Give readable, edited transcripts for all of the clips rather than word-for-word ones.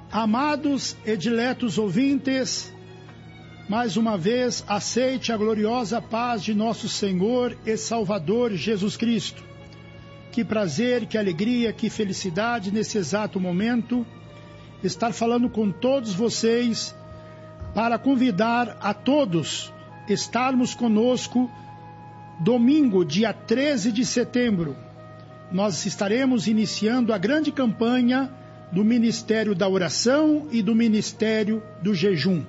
Amados e diletos ouvintes, mais uma vez aceite a gloriosa paz de nosso Senhor e Salvador Jesus Cristo. Que prazer, que alegria, que felicidade nesse exato momento estar falando com todos vocês para convidar a todos estarmos conosco domingo, dia 13 de setembro. Nós estaremos iniciando a grande campanha do Ministério da Oração e do Ministério do Jejum.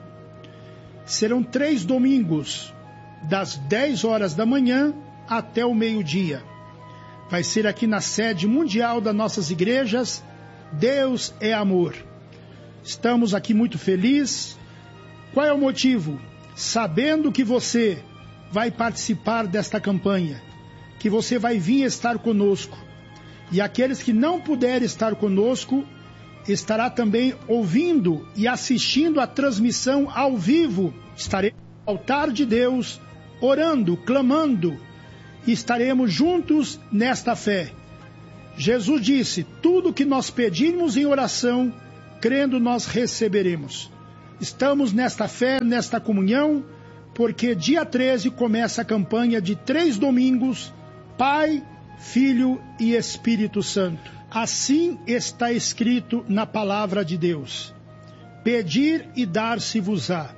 Serão 3 domingos, das 10 horas da manhã até o meio-dia. Vai ser aqui na sede mundial das nossas igrejas, Deus é Amor. Estamos aqui muito felizes. Qual é o motivo? Sabendo que você vai participar desta campanha, que você vai vir estar conosco. E aqueles que não puderem estar conosco, estará também ouvindo e assistindo a transmissão ao vivo. Estaremos no altar de Deus, orando, clamando, e estaremos juntos nesta fé. Jesus disse, tudo que nós pedirmos em oração, crendo nós receberemos. Estamos nesta fé, nesta comunhão, porque dia 13 começa a campanha de 3 domingos, Pai, Filho e Espírito Santo. Assim está escrito na palavra de Deus. Pedir e dar-se-vos-á.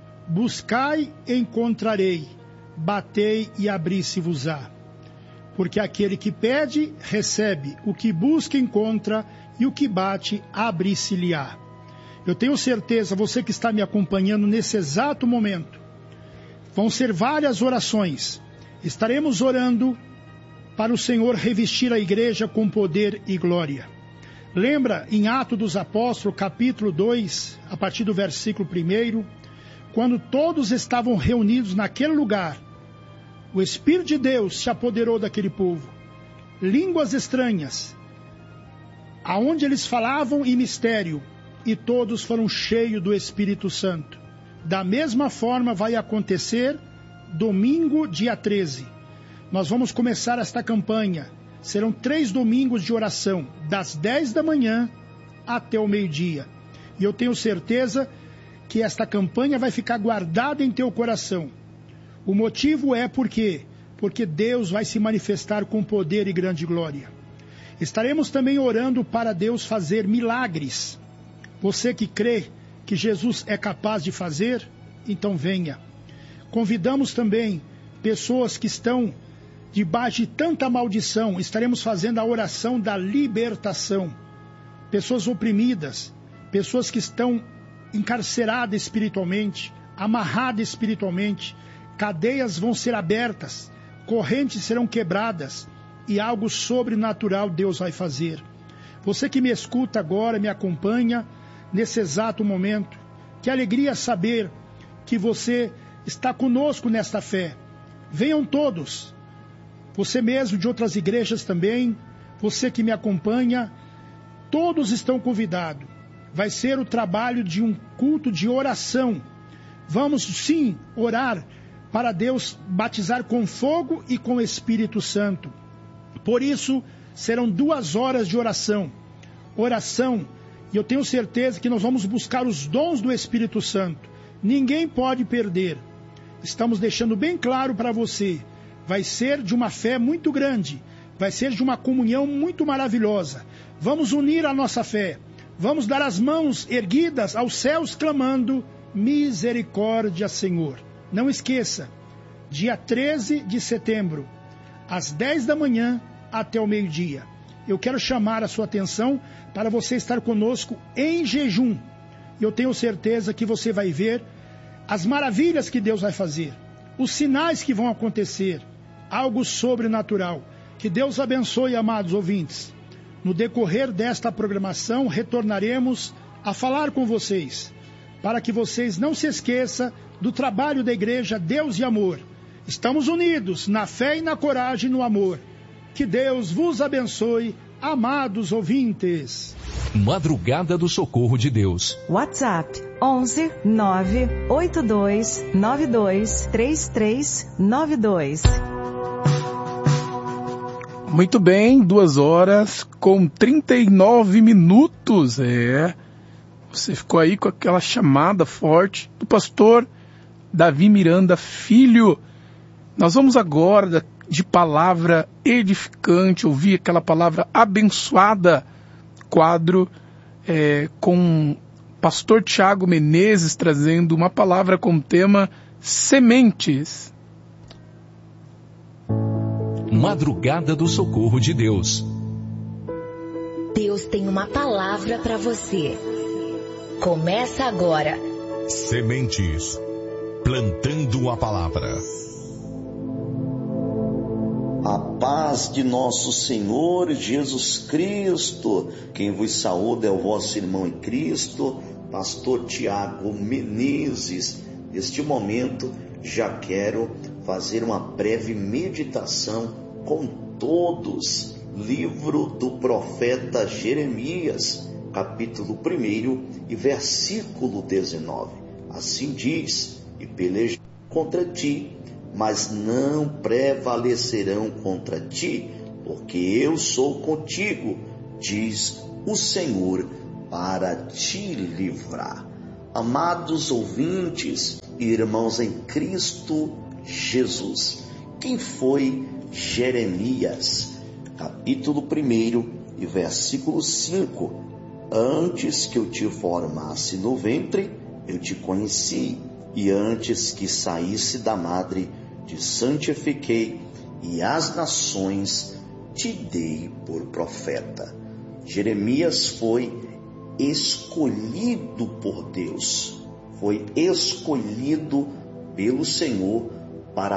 Buscai e encontrarei. Batei e abri-se-vos-á. Porque aquele que pede, recebe. O que busca, encontra. E o que bate, abre-se-lhe-á. Eu tenho certeza, você que está me acompanhando nesse exato momento, vão ser várias orações. Estaremos orando para o Senhor revestir a igreja com poder e glória. Lembra em Atos dos Apóstolos, capítulo 2, a partir do versículo 1, quando todos estavam reunidos naquele lugar, o Espírito de Deus se apoderou daquele povo. Línguas estranhas, aonde eles falavam em mistério, e todos foram cheios do Espírito Santo. Da mesma forma vai acontecer domingo, dia 13. Nós vamos começar esta campanha. Serão 3 domingos de oração, das 10 da manhã até o meio-dia. E eu tenho certeza que esta campanha vai ficar guardada em teu coração. O motivo é porque Deus vai se manifestar com poder e grande glória. Estaremos também orando para Deus fazer milagres. Você que crê que Jesus é capaz de fazer, então venha. Convidamos também pessoas que estão debaixo de tanta maldição, estaremos fazendo a oração da libertação. Pessoas oprimidas, pessoas que estão encarceradas espiritualmente, amarradas espiritualmente, cadeias vão ser abertas, correntes serão quebradas e algo sobrenatural Deus vai fazer. Você que me escuta agora, me acompanha nesse exato momento, que alegria saber que você está conosco nesta fé. Venham todos. Você mesmo de outras igrejas também, você que me acompanha, todos estão convidados. Vai ser o trabalho de um culto de oração. Vamos sim orar para Deus batizar com fogo e com Espírito Santo. Por isso, serão 2 horas de oração. Oração, e eu tenho certeza que nós vamos buscar os dons do Espírito Santo. Ninguém pode perder. Estamos deixando bem claro para você. Vai ser de uma fé muito grande, vai ser de uma comunhão muito maravilhosa. Vamos unir a nossa fé, vamos dar as mãos erguidas aos céus clamando, misericórdia, Senhor. Não esqueça, dia 13 de setembro, às 10 da manhã até o meio-dia. Eu quero chamar a sua atenção para você estar conosco em jejum. Eu tenho certeza que você vai ver as maravilhas que Deus vai fazer, os sinais que vão acontecer, algo sobrenatural. Que Deus abençoe, amados ouvintes. No decorrer desta programação, retornaremos a falar com vocês, para que vocês não se esqueçam do trabalho da igreja Deus e Amor. Estamos unidos na fé e na coragem e no amor. Que Deus vos abençoe, amados ouvintes. Madrugada do Socorro de Deus. WhatsApp 11 982 92 3392. Muito bem, 2 horas com 39 minutos. Você ficou aí com aquela chamada forte do pastor Davi Miranda Filho. Nós vamos agora, de palavra edificante, ouvir aquela palavra abençoada, quadro com o pastor Tiago Menezes trazendo uma palavra com o tema Sementes. Madrugada do Socorro de Deus. Deus tem uma palavra para você. Começa agora. Sementes. Plantando a palavra. A paz de nosso Senhor Jesus Cristo. Quem vos saúda é o vosso irmão em Cristo, pastor Tiago Menezes. Neste momento, já quero fazer uma breve meditação com todos. Livro do profeta Jeremias, capítulo 1 e versículo 19. Assim diz: e pelejarão contra ti, mas não prevalecerão contra ti, porque eu sou contigo, diz o Senhor, para te livrar. Amados ouvintes e irmãos em Cristo Jesus, quem foi Jeremias? Capítulo 1 e versículo 5. Antes que eu te formasse no ventre, eu te conheci, e antes que saísse da madre, te santifiquei, e as nações te dei por profeta. Jeremias foi escolhido por Deus, foi escolhido pelo Senhor para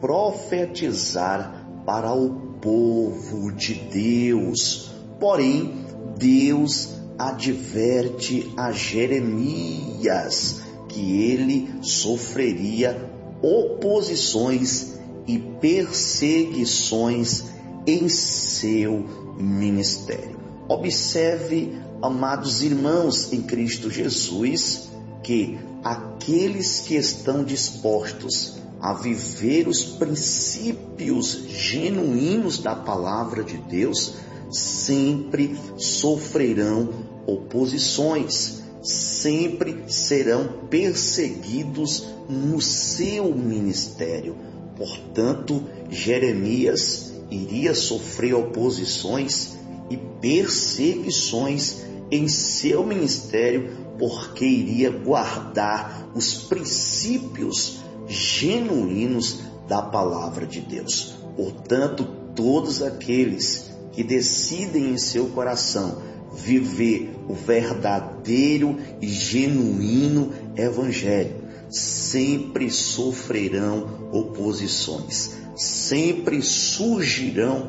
profetizar para o povo de Deus. Porém, Deus adverte a Jeremias que ele sofreria oposições e perseguições em seu ministério. Observe, amados irmãos em Cristo Jesus, que aqueles que estão dispostos a viver os princípios genuínos da palavra de Deus sempre sofrerão oposições, sempre serão perseguidos no seu ministério. Portanto, Jeremias iria sofrer oposições e perseguições em seu ministério, porque iria guardar os princípios genuínos da palavra de Deus. Portanto, todos aqueles que decidem em seu coração viver o verdadeiro e genuíno evangelho sempre sofrerão oposições, sempre surgirão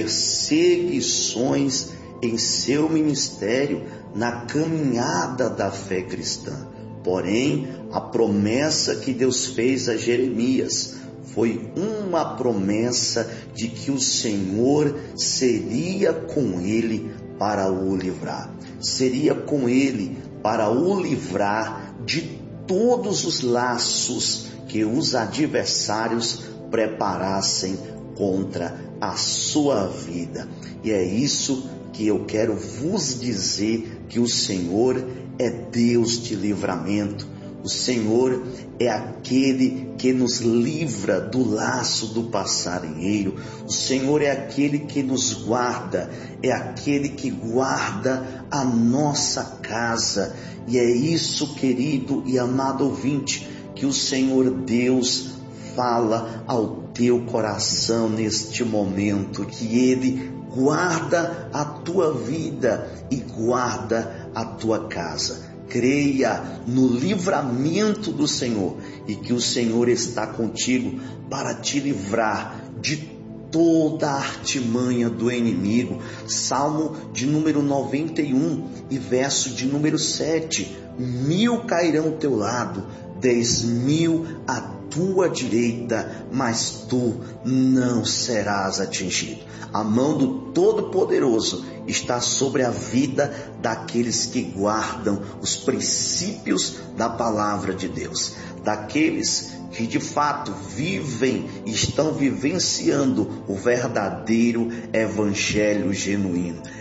perseguições em seu ministério na caminhada da fé cristã. Porém, a promessa que Deus fez a Jeremias foi uma promessa de que o Senhor seria com ele para o livrar. Seria com ele para o livrar de todos os laços que os adversários preparassem contra a sua vida. E é isso que eu quero vos dizer, que o Senhor é Deus de livramento. O Senhor é aquele que nos livra do laço do passarinheiro. O Senhor é aquele que nos guarda, é aquele que guarda a nossa casa. E é isso, querido e amado ouvinte, que o Senhor Deus fala ao teu coração neste momento, que Ele guarda a tua vida e guarda a tua casa. Creia no livramento do Senhor e que o Senhor está contigo para te livrar de toda a artimanha do inimigo. Salmo de número 91 e verso de número 7. 1000 cairão ao teu lado, 10.000 à tua direita, mas tu não serás atingido. A mão do Todo-Poderoso está sobre a vida daqueles que guardam os princípios da palavra de Deus, daqueles que de fato vivem e estão vivenciando o verdadeiro evangelho genuíno.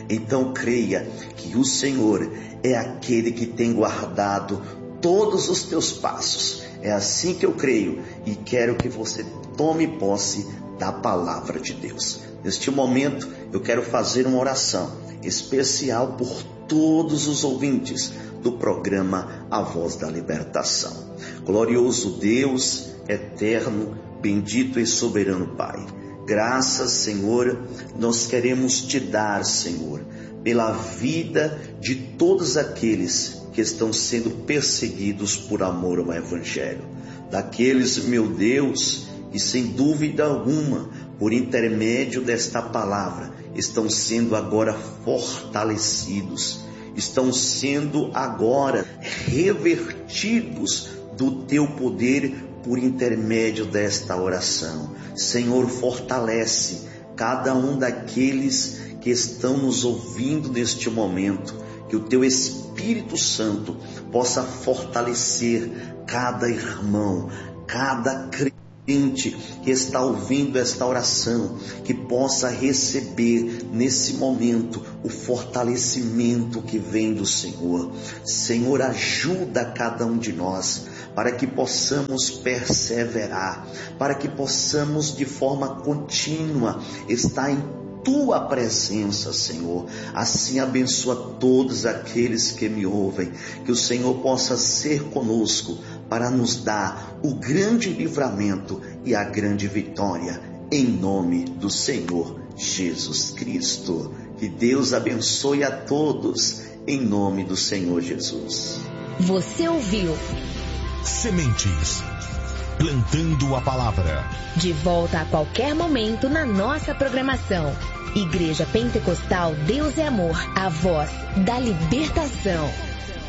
Então creia que o Senhor é aquele que tem guardado todos os teus passos. É assim que eu creio e quero que você tome posse da palavra de Deus. Neste momento eu quero fazer uma oração especial por todos os ouvintes do programa A Voz da Libertação. Glorioso Deus, eterno, bendito e soberano Pai, graças, Senhor, nós queremos te dar, Senhor, pela vida de todos aqueles que estão sendo perseguidos por amor ao Evangelho. Daqueles, meu Deus, que sem dúvida alguma, por intermédio desta palavra, estão sendo agora fortalecidos, estão sendo agora revertidos do teu poder por intermédio desta oração. Senhor, fortalece cada um daqueles que estão nos ouvindo neste momento, que o teu Espírito Santo possa fortalecer cada irmão, cada crente que está ouvindo esta oração, que possa receber nesse momento o fortalecimento que vem do Senhor. Senhor, ajuda cada um de nós para que possamos perseverar, para que possamos de forma contínua estar em tua presença, Senhor. Assim abençoa todos aqueles que me ouvem, que o Senhor possa ser conosco para nos dar o grande livramento e a grande vitória, em nome do Senhor Jesus Cristo. Que Deus abençoe a todos, em nome do Senhor Jesus. Você ouviu Sementes, plantando a palavra. De volta a qualquer momento na nossa programação. Igreja Pentecostal Deus é Amor, a voz da libertação.